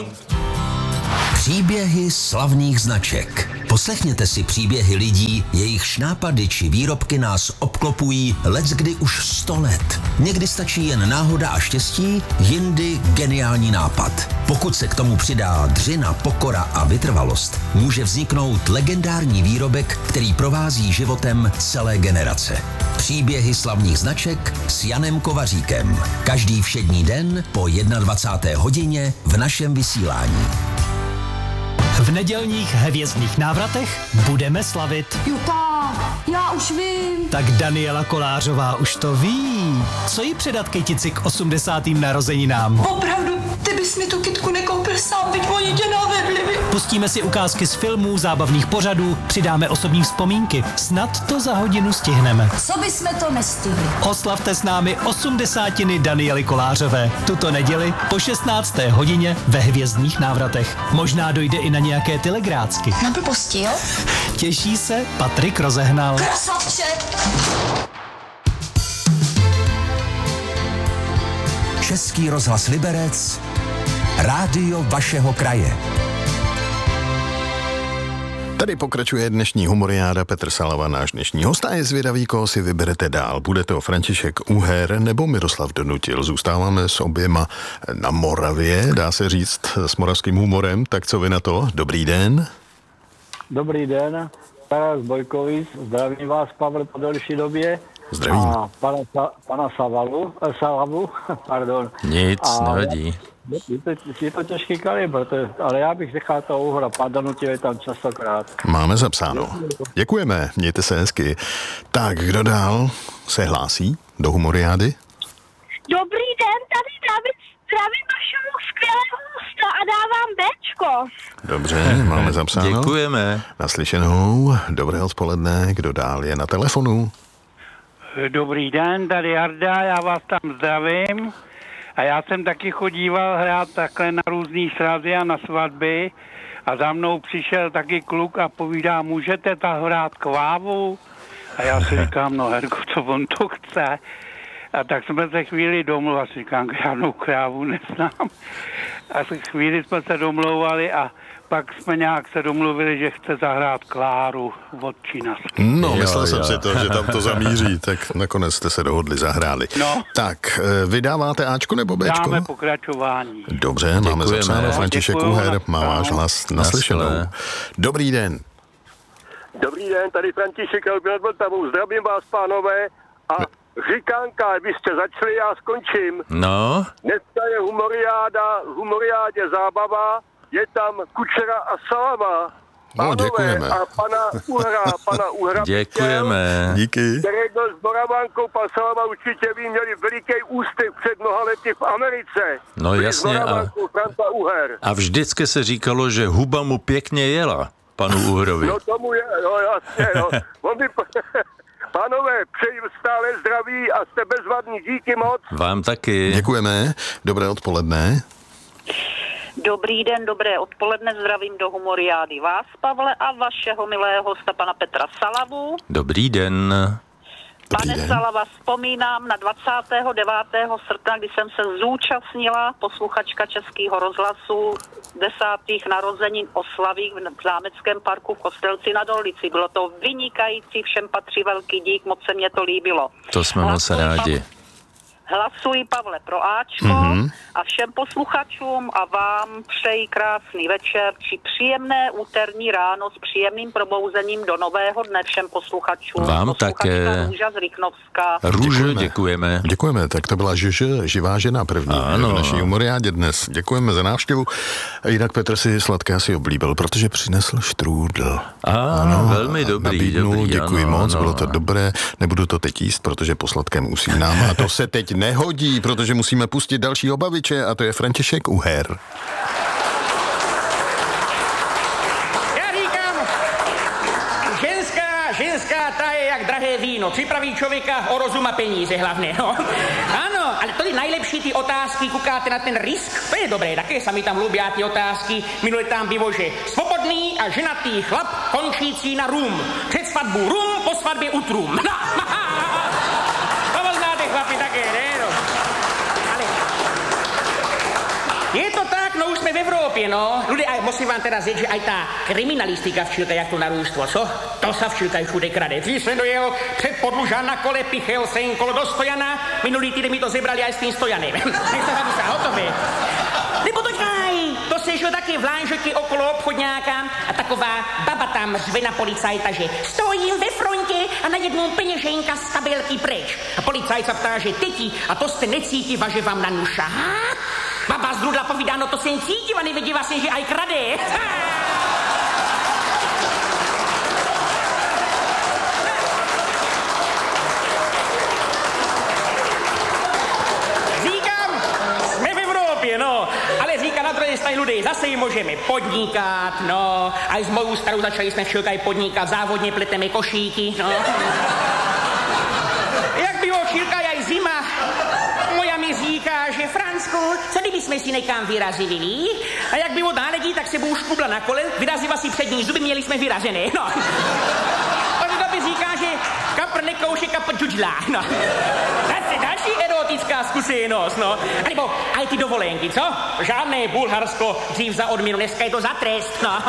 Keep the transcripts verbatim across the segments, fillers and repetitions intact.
Příběhy slavných značek. Poslechněte si příběhy lidí, jejichž nápady či výrobky nás obklopují leckdy už sto let. Někdy stačí jen náhoda a štěstí, jindy geniální nápad. Pokud se k tomu přidá dřina, pokora a vytrvalost, může vzniknout legendární výrobek, který provází životem celé generace. Příběhy slavných značek s Janem Kovaříkem. Každý všední den po dvacáté jedné hodině v našem vysílání. V nedělních hvězdných návratech budeme slavit. Jo tak, já už vím. Tak Daniela Kolářová už to ví. Co jí předat kytici k osmdesátým narozeninám? Opravdu, ty bys mi tu kytku nekoupil sám, byť oni tě navedli. Pustíme si ukázky z filmů, zábavných pořadů, přidáme osobní vzpomínky. Snad to za hodinu stihneme. Co bysme to nestihli? Oslavte s námi osmdesátiny Daniely Kolářové. Tuto neděli po šestnácté hodině ve hvězdných návratech. Možná dojde i na nějaké telegrácky. Na blbosti, jo? Těší se Patrik Rozehnal. Krasavče! Český rozhlas Liberec, rádio vašeho kraje. Tady pokračuje dnešní humoriáda. Petr Salava, náš dnešní host, a je zvědavý, koho si vyberete dál. Bude to František Uher nebo Miroslav Donutil. Zůstáváme s oběma na Moravě, dá se říct, s moravským humorem. Tak co vy na to? Dobrý den. Dobrý den, Taras Bojkovic, zdravím vás, Pavel, po delší době. Zdravím. A pana, pana Savalu, eh, Salavu, pardon. Nic, a nevadí. Je to, je to těžký kalibr, to je, ale já bych nechal toho Uhra, pan Donutil je tam častokrát. Máme zapsáno. Děkujeme, mějte se hezky. Tak, kdo dál se hlásí do humoriády? Dobrý den, tady David, zdravím vašemu skvělého hosta a dávám Bčko. Dobře, máme zapsáno. Děkujeme. Naslyšenou, dobré odpoledne, kdo dál je na telefonu? Dobrý den, tady Jarda, já vás tam zdravím. A já jsem taky chodíval hrát takhle na různý srazy a na svatby a za mnou přišel taky kluk a povídá, můžete ta hrát kvávu? A já si říkám, no Herko, co on to chce? A tak jsme se chvíli domluvili, a si říkám, žádnou krávu neznám. A se chvíli jsme se domlouvali a pak jsme nějak se domluvili, že chce zahrát Kláru od Čínařky. No, jo, myslel jo. jsem si to, že tam to zamíří, tak nakonec jste se dohodli, zahráli. No. Tak, vydáváte Ačko nebo Bčko? Dáme pokračování. Dobře, děkujeme. Máme zapsáno. František Děkuju, Uher má váš hlas naslyšenou. Dobrý den. Dobrý den, tady František nad Vltavou. Zdravím vás, pánové. A říkánka, vy jste začali, já skončím. No. Dneska je humoriáda, humoriádě zábava, je tam Kučera a Salava. No, děkujeme. A pana Uhra, pana Uhra. Děkujeme. Díky. Který byl s Moravánkou, pan Salava určitě by měli veliký úspěch před mnoha lety v Americe. No jasně. A, a vždycky se říkalo, že huba mu pěkně jela, panu Uhrovi. No tomu je, no jasně, no. On by... Pánové, přeji stále zdraví a jste bezvadní, díky moc. Vám taky. Děkujeme, dobré odpoledne. Dobrý den, dobré odpoledne, zdravím do humoriády vás, Pavle, a vašeho milého hosta, pana Petra Salavu. Dobrý den. Dobrý Pane den. Salava, vzpomínám na dvacátého devátého srpna, kdy jsem se zúčastnila, posluchačka Českého rozhlasu, desátých narozenin oslavy v Zámeckém parku v Kostelci nad Orlicí. Bylo to vynikající, všem patří velký dík, moc se mně to líbilo. To jsme moc rádi. Hlasuji, Pavle, pro Ačko mm-hmm. a všem posluchačům a vám přeji krásný večer či příjemné úterní ráno s příjemným probouzením do nového dne všem posluchačům. Vám také. Růža z Rychnovska. Růže, děkujeme. děkujeme. Děkujeme, tak to byla Žeže, živá žena první ano. v naší humoriádě dnes. Děkujeme za návštěvu. Jinak Petr si sladké asi oblíbil, protože přinesl štrůdl. A, ano, velmi dobrý. Nabídnul, dobrý, děkuji ano, moc, ano. bylo to dobré. Nebudu to teď jíst, protože po sladkém usínám. A to se teď nehodí, protože musíme pustit další obaviče a to je František Uher. Já říkám, ženská, ženská, ta je jak drahé víno. Připraví člověka o rozum a peníze hlavně, no. Ano, ale to je nejlepší ty otázky, koukáte na ten risk, to je dobré, také sami tam lubí ty otázky. Minule tam bylo, že svobodný a ženatý chlap končící na rum. Před svatbou rum, po svatbě utrum. No. To znáte chlapi také, ne? No. Ale je to tak, no už jsme v Evropě. Evropě, no. Ľudia, aj musím vám teda říct, že aj tá kriminalistika v Čilke, jak to narůstlo, co? To sa v Čilke všude krade. Dřív jsem dojel před Podlužan na kole, pichel jsem kolo do Stojana, minulý týden mi to zebrali aj s tým Stojanem. Nech sa vám sa hotové. Nebo počkaj, to se šlo taky v Lánžoti okolo obchodňáka a taková baba tam řve na policajta, že stojím ve frontě a najednou peněženka z kabelky preč. A policajt se ptá, že teti, a to jste necítiva, že vám na nu šahá? Baba z Drudla povídá, no to jsem cítiva, nevěděla jsem, že aj krade. No, ale říká na druhé straně ľudí, zase jim můžeme podnikat, no, a s mojou starou začali jsme v Čilkách podnikat, závodně pleteme košíky, no. Jak bylo v Čilkách aj zima, moja mi říká, že Fransku, co kdyby jsme si někam vyrazili, a jak bylo náledí, tak se bou škubla na kole, vyrazila si přední zuby, měli jsme vyražené, no. A to by říká, že kapr nekouše, kapr džudžlá, no. Zase další erotická zkušenost, no. A nebo aj ty dovolenky, co? Žádné Bulharsko dřív za odměnu, dneska je to za trest, no.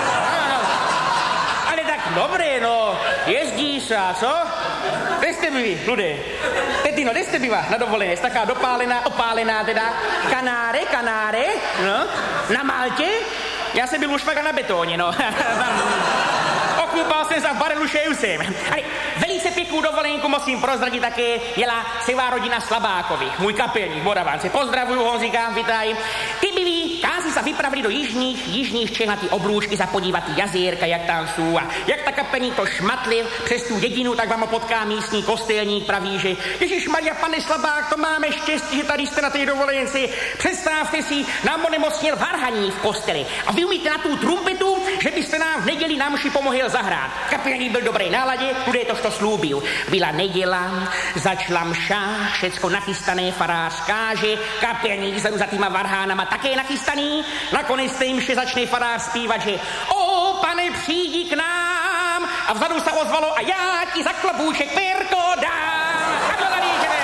Ale tak dobré, no. Jezdí se, co? Kde jste byli, ľudé? Tetino, kde jste byla na dovolené? Taká dopálená, opálená teda. Kanáre, Kanáre, no. Na Maltě? Já jsem byl už na betóně, no. Okupal jsem se v barelu Šejusem. Ale velice pěknou dovolenku musím prozradit také jela sevá rodina Slabákovi. Můj kapelník, Moravánce. Pozdravuju, Honzika, vitaj. Ty byli, kázi se vypravili do jižních, jižních Čech na ty oblůžky za podívat ty jazírka, jak tam jsou. A jak ta kapelník to šmatlil přes tu dědinu, tak vám potká místní kostelník, praví, že Ježišmarja, pane Slabák, to máme štěstí, že tady jste na té dovolence. Představte si, nám onemocněl varhaní v kosteli. A vy umíte na tu trumpetu, že byste nám v neděli na mši pomohl zahrát. Kapelník byl dobré náladě, kde to, što slúbil. Byla neděla, začala mša, všecko nachystané, farář káže, kapelník zadu za týma varhánama také nachystaný. Nakonec té mše začne farář zpívat, že o, pane, přijdi k nám. A vzadu se ozvalo a já ti za klobůček perko dám. A to tady jdeme.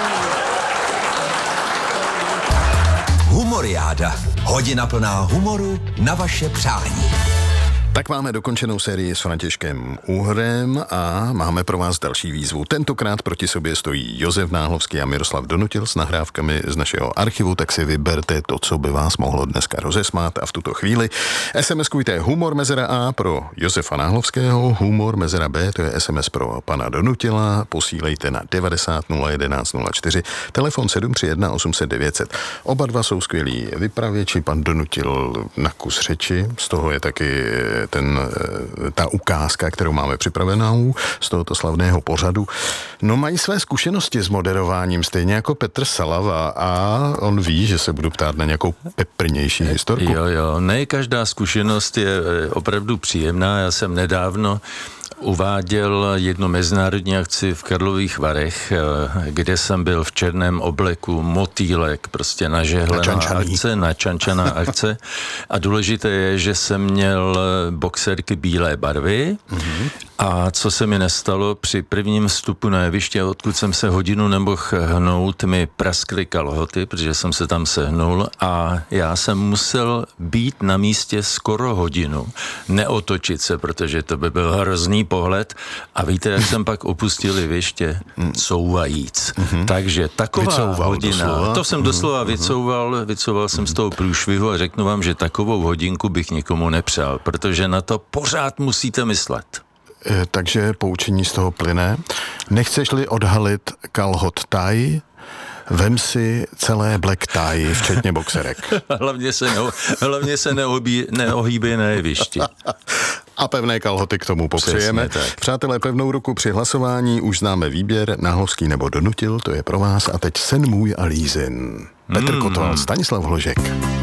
Humoriáda. Hodina plná humoru na vaše přání. Tak máme dokončenou sérii s Františkem Uhrem a máme pro vás další výzvu. Tentokrát proti sobě stojí Josef Náhlovský a Miroslav Donutil s nahrávkami z našeho archivu, tak si vyberte to, co by vás mohlo dneska rozesmát a v tuto chvíli SMSkujte humor mezera A pro Josefa Náhlovského, humor mezera B, to je S M S pro pana Donutila, posílejte na devadesát nula jedenáct nula čtyři, telefon sedm tři jedna osm set devět set. Oba dva jsou skvělí vypravěči, pan Donutil na kus řeči, z toho je taky ten, ta ukázka, kterou máme připravenou z tohoto slavného pořadu. No, mají své zkušenosti s moderováním, stejně jako Petr Salava, a on ví, že se budu ptát na nějakou peprnější historku. Jo, jo, ne každá zkušenost je opravdu příjemná. Já jsem nedávno uváděl jednu mezinárodní akci v Karlových Varech, kde jsem byl v černém obleku, motýlek, prostě nažehlená akce, načančaná akce. A důležité je, že jsem měl boxerky bílé barvy. Mm-hmm. A co se mi nestalo, při prvním vstupu na jeviště, odkud jsem se hodinu nemohl hnout, mi praskly kalhoty, protože jsem se tam sehnul a já jsem musel být na místě skoro hodinu, neotočit se, protože to by byl hrozný pohled. A víte, jak jsem pak opustil jeviště? Couvajíc. Mm-hmm. Takže taková vycouval hodina, doslova. To jsem doslova mm-hmm. vycouval, vycouval jsem mm-hmm. z toho průšvihu a řeknu vám, že takovou hodinku bych nikomu nepřál, protože na to pořád musíte myslet. Takže poučení z toho plyne. Nechceš-li odhalit kalhot taj, vem si celé black tie, včetně boxerek. hlavně se, neho, hlavně se neobí, neohýbí na jevišti. A pevné kalhoty k tomu popřejeme. Přátelé, pevnou ruku při hlasování, už známe výběr, Náhlovský nebo Donutil, to je pro vás. A teď Sen můj a Lízin. Petr mm. Kotval, Stanislav Hložek.